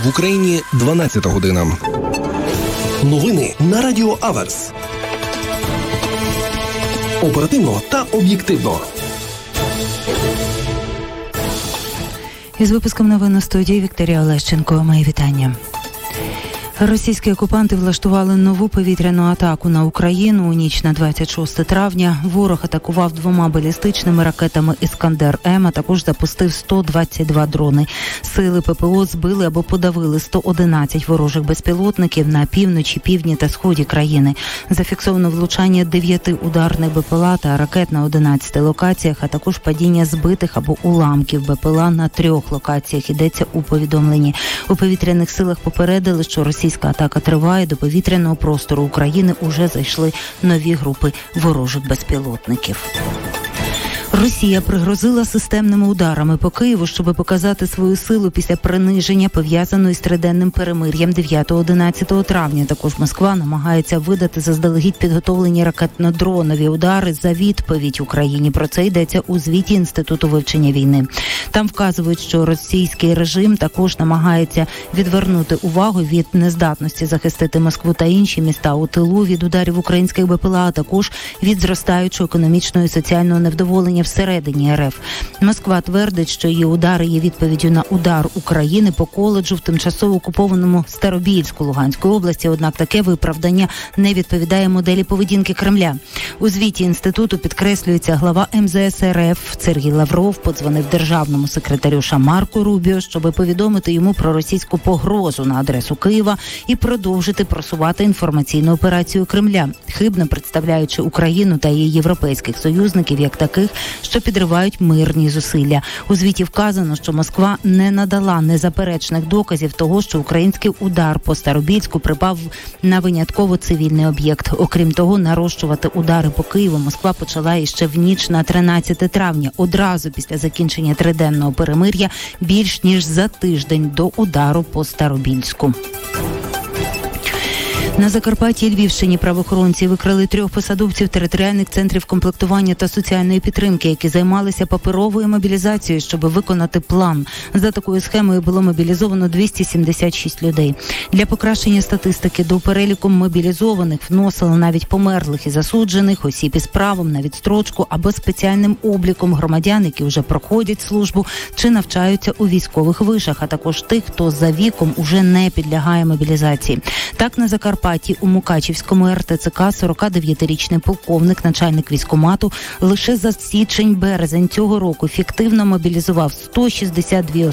В Україні 12 година. Новини на Радіо Аверс. Оперативно та об'єктивно. Із випуском новин на студії Вікторія Олещенко. Мої вітання. Російські окупанти влаштували нову повітряну атаку на Україну. У ніч на 26 травня ворог атакував 2 балістичними ракетами «Іскандер-М», а також запустив 122 дрони. Сили ППО збили або подавили 111 ворожих безпілотників на півночі, півдні та сході країни. Зафіксовано влучання 9 ударних БПЛА та ракет на 11 локаціях, а також падіння збитих або уламків БПЛА на 3 локаціях, йдеться у повідомленні. У повітряних силах попередили, що російська атака триває, до повітряного простору України уже зайшли нові групи ворожих безпілотників. Росія пригрозила системними ударами по Києву, щоб показати свою силу після приниження, пов'язаної з триденним перемир'ям 9-11 травня. Також Москва намагається видати заздалегідь підготовлені ракетно-дронові удари за відповідь Україні. Про це йдеться у звіті Інституту вивчення війни. Там вказують, що російський режим також намагається відвернути увагу від нездатності захистити Москву та інші міста у тилу від ударів українських БПЛА, а також від зростаючого економічного і соціального невдоволення всередині РФ. Москва твердить, що її удари є відповіддю на удар України по коледжу в тимчасово окупованому Старобільську Луганської області, однак таке виправдання не відповідає моделі поведінки Кремля. У звіті інституту підкреслюється, глава МЗС РФ Сергій Лавров подзвонив державному секретарю США Марку Рубіо, щоб повідомити йому про російську погрозу на адресу Києва і продовжити просувати інформаційну операцію Кремля, хибно представляючи Україну та її європейських союзників як таких, що підривають мирні зусилля. У звіті вказано, що Москва не надала незаперечних доказів того, що український удар по Старобільську припав на винятково цивільний об'єкт. Окрім того, нарощувати удари по Києву Москва почала іще в ніч на 13 травня, одразу після закінчення триденного перемир'я, більш ніж за тиждень до удару по Старобільську. На Закарпатті і Львівщині правоохоронці викрили 3 посадовців територіальних центрів комплектування та соціальної підтримки, які займалися паперовою мобілізацією, щоб виконати план. За такою схемою було мобілізовано 276 людей. Для покращення статистики до переліку мобілізованих вносили навіть померлих і засуджених, осіб із правом на відстрочку або спеціальним обліком громадян, які вже проходять службу чи навчаються у військових вишах, а також тих, хто за віком уже не підлягає мобілізації. Так, на Закарпатті у Мукачівському РТЦК 49-річний полковник, начальник військкомату, лише за січень-березень цього року фіктивно мобілізував 162